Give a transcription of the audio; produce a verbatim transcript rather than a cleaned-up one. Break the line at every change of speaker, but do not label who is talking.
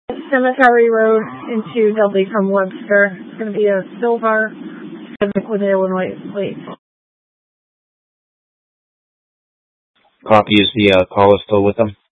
Cemetery Road into Dudley from Webster. It's going to be a silver Civic with Illinois plate.
Copy. Is the uh, caller still with them?